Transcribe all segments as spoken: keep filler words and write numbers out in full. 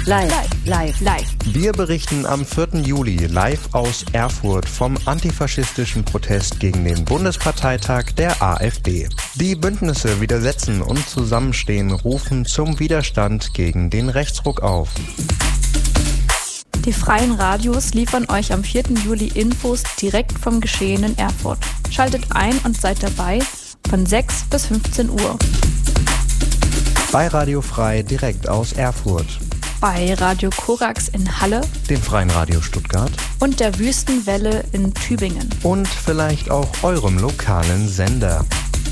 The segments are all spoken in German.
Live, live, live. Wir berichten am vierten Juli live aus Erfurt vom antifaschistischen Protest gegen den Bundesparteitag der AfD. Die Bündnisse Widersetzen und Zusammenstehen rufen zum Widerstand gegen den Rechtsruck auf. Die freien Radios liefern euch am vierten Juli Infos direkt vom Geschehen in Erfurt. Schaltet ein und seid dabei von sechs bis fünfzehn Uhr. Bei Radio Frei direkt aus Erfurt. Bei Radio Korax in Halle, dem Freien Radio Stuttgart und der Wüstenwelle in Tübingen. Und vielleicht auch eurem lokalen Sender.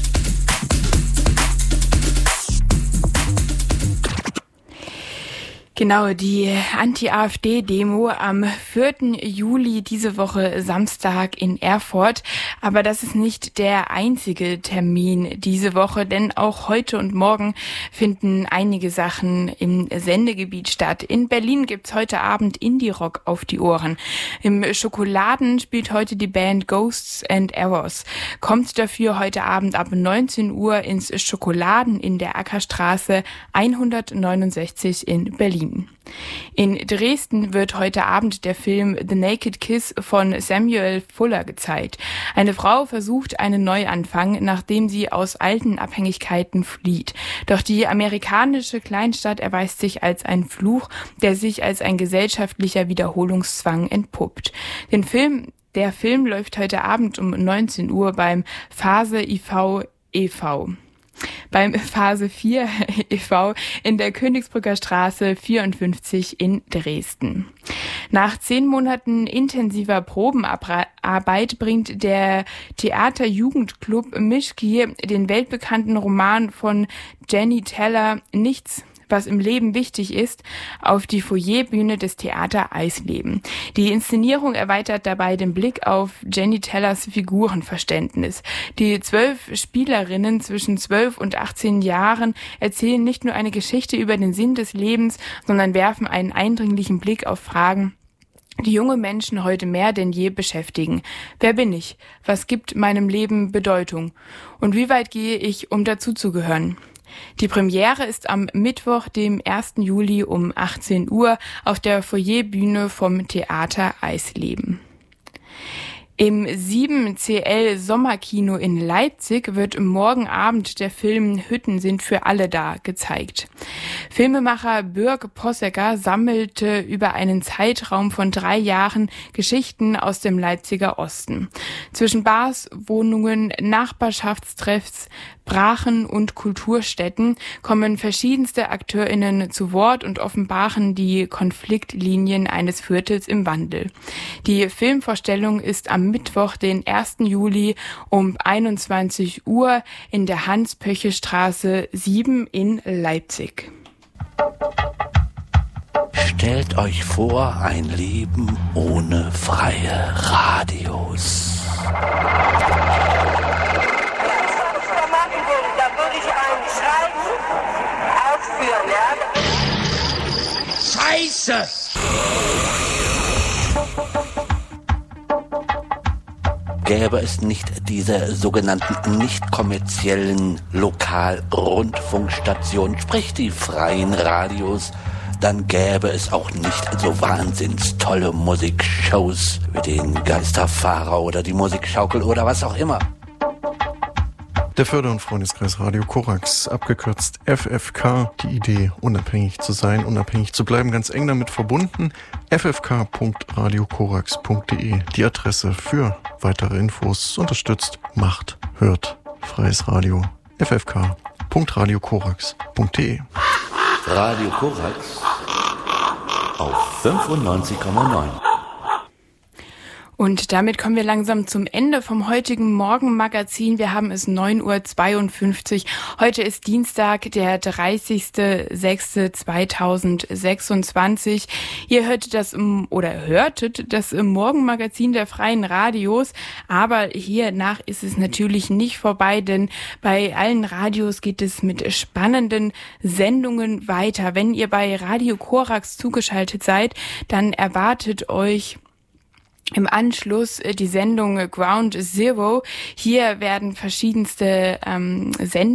Genau, die Anti-AfD-Demo am vierten Juli diese Woche Samstag in Erfurt. Aber das ist nicht der einzige Termin diese Woche, denn auch heute und morgen finden einige Sachen im Sendegebiet statt. In Berlin gibt's heute Abend Indie-Rock auf die Ohren. Im Schokoladen spielt heute die Band Ghosts and Errors. Kommt dafür heute Abend ab neunzehn Uhr ins Schokoladen in der Ackerstraße hundertneunundsechzig in Berlin. In Dresden wird heute Abend der Film The Naked Kiss von Samuel Fuller gezeigt. Eine Frau versucht einen Neuanfang, nachdem sie aus alten Abhängigkeiten flieht. Doch die amerikanische Kleinstadt erweist sich als ein Fluch, der sich als ein gesellschaftlicher Wiederholungszwang entpuppt. Den Film, der Film läuft heute Abend um neunzehn Uhr beim Phase I V e V. Beim Phase vier e V in der Königsbrücker Straße vierundfünfzig in Dresden. Nach zehn Monaten intensiver Probenarbeit bringt der Theaterjugendclub Mischki den weltbekannten Roman von Jenny Teller Nichts, was im Leben wichtig ist, auf die Foyerbühne des Theater Eisleben. Die Inszenierung erweitert dabei den Blick auf Jenny Tellers Figurenverständnis. Die zwölf Spielerinnen zwischen zwölf und achtzehn Jahren erzählen nicht nur eine Geschichte über den Sinn des Lebens, sondern werfen einen eindringlichen Blick auf Fragen, die junge Menschen heute mehr denn je beschäftigen. Wer bin ich? Was gibt meinem Leben Bedeutung? Und wie weit gehe ich, um dazuzugehören? Die Premiere ist am Mittwoch, dem ersten Juli um achtzehn Uhr auf der Foyerbühne vom Theater Eisleben. Im sieben C L Sommerkino in Leipzig wird morgen Abend der Film Hütten sind für alle da gezeigt. Filmemacher Björk Possecker sammelte über einen Zeitraum von drei Jahren Geschichten aus dem Leipziger Osten. Zwischen Bars, Wohnungen, Nachbarschaftstreffs, Brachen und Kulturstätten kommen verschiedenste AkteurInnen zu Wort und offenbaren die Konfliktlinien eines Viertels im Wandel. Die Filmvorstellung ist am Mittwoch, den ersten Juli um einundzwanzig Uhr in der Hans-Pöche-Straße sieben in Leipzig. Stellt euch vor, ein Leben ohne freie Radios. Scheiße! Gäbe es nicht diese sogenannten nicht kommerziellen Lokalrundfunkstationen, sprich die freien Radios, dann gäbe es auch nicht so wahnsinns tolle Musikshows wie den Geisterfahrer oder die Musikschaukel oder was auch immer. Der Förder- und Freundeskreis Radio Korax, abgekürzt F F K, die Idee, unabhängig zu sein, unabhängig zu bleiben, ganz eng damit verbunden. f f k punkt radio korax punkt d e, die Adresse für weitere Infos, unterstützt, macht, hört, freies Radio, f f k punkt radio korax punkt d e. Radio Korax auf fünfundneunzig Komma neun. Und damit kommen wir langsam zum Ende vom heutigen Morgenmagazin. Wir haben es neun Uhr zweiundfünfzig. Heute ist Dienstag, der dreißigster sechster zweitausendsechsundzwanzig. Ihr hört das oder hörtet das Morgenmagazin der freien Radios. Aber hiernach ist es natürlich nicht vorbei, denn bei allen Radios geht es mit spannenden Sendungen weiter. Wenn ihr bei Radio Korax zugeschaltet seid, dann erwartet euch Im Anschluss die Sendung Ground Zero. Hier werden verschiedenste ähm,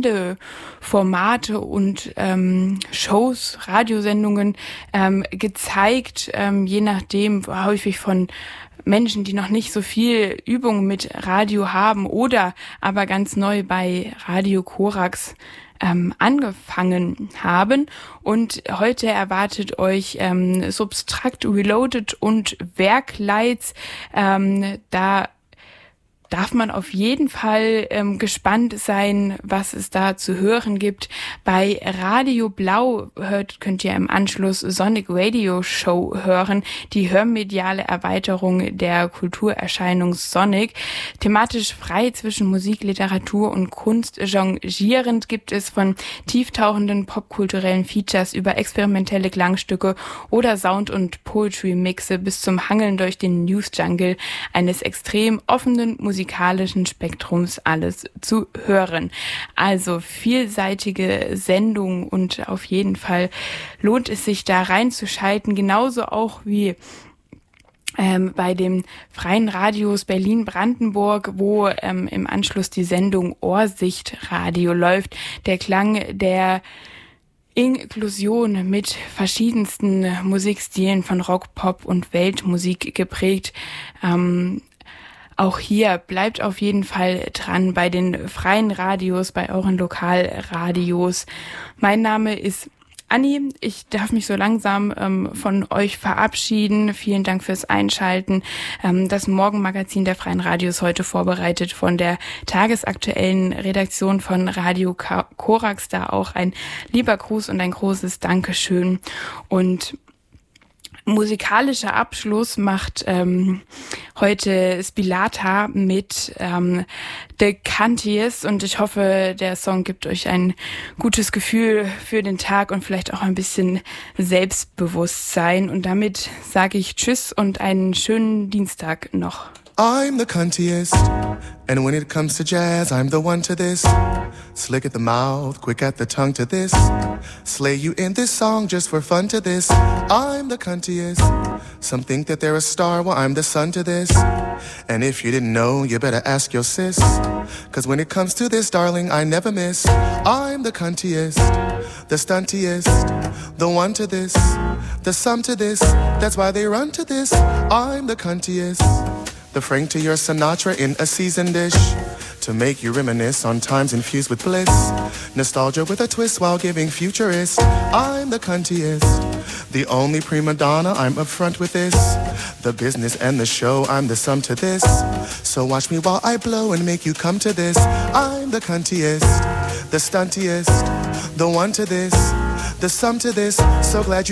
Sendeformate und ähm, Shows, Radiosendungen ähm, gezeigt, ähm, je nachdem häufig von Menschen, die noch nicht so viel Übung mit Radio haben oder aber ganz neu bei Radio Korax ähm, angefangen haben. Und heute erwartet euch ähm, Subtract Reloaded und Werklights. Ähm, da darf man auf jeden Fall ähm, gespannt sein, was es da zu hören gibt. Bei Radio Blau hört, könnt ihr im Anschluss Sonic Radio Show hören, die hörmediale Erweiterung der Kulturerscheinung Sonic. Thematisch frei zwischen Musik, Literatur und Kunst jonglierend gibt es von tieftauchenden popkulturellen Features über experimentelle Klangstücke oder Sound- und Poetry-Mixe bis zum Hangeln durch den News-Jungle eines extrem offenen Musik musikalischen Spektrums alles zu hören. Also vielseitige Sendung und auf jeden Fall lohnt es sich da reinzuschalten, genauso auch wie ähm, bei den Freien Radios Berlin-Brandenburg, wo ähm, im Anschluss die Sendung Ohrsicht Radio läuft. Der Klang der Inklusion mit verschiedensten Musikstilen von Rock, Pop und Weltmusik geprägt. Ähm, Auch hier bleibt auf jeden Fall dran bei den freien Radios, bei euren Lokalradios. Mein Name ist Anni. Ich darf mich so langsam ähm, von euch verabschieden. Vielen Dank fürs Einschalten. Ähm, das Morgenmagazin der freien Radios heute vorbereitet von der tagesaktuellen Redaktion von Radio Korax. Da auch ein lieber Gruß und ein großes Dankeschön. Und musikalischer Abschluss macht ähm, heute Spilata mit ähm, The Canties und ich hoffe, der Song gibt euch ein gutes Gefühl für den Tag und vielleicht auch ein bisschen Selbstbewusstsein. Und damit sage ich Tschüss und einen schönen Dienstag noch. I'm the cuntiest, and when it comes to jazz, I'm the one to this. Slick at the mouth, quick at the tongue to this. Slay you in this song just for fun to this. I'm the cuntiest. Some think that they're a star, well I'm the sun to this. And if you didn't know, you better ask your sis. Cause when it comes to this, darling, I never miss. I'm the cuntiest, the stuntiest, the one to this, the sum to this. That's why they run to this. I'm the cuntiest. The Frank to your Sinatra in a seasoned dish, to make you reminisce on times infused with bliss. Nostalgia with a twist while giving futurist. I'm the cuntiest, the only prima donna, I'm upfront with this. The business and the show, I'm the sum to this. So watch me while I blow and make you come to this. I'm the cuntiest, the stuntiest, the one to this, the sum to this. So glad you